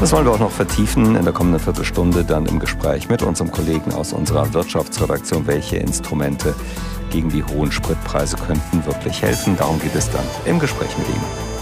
Das wollen wir auch noch vertiefen in der kommenden Viertelstunde dann im Gespräch mit unserem Kollegen aus unserer Wirtschaftsredaktion. Welche Instrumente gegen die hohen Spritpreise könnten wirklich helfen? Darum geht es dann im Gespräch mit ihm.